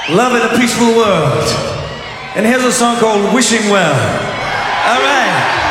Love in a Peaceful World. And here's a song called Wishing Well. All right.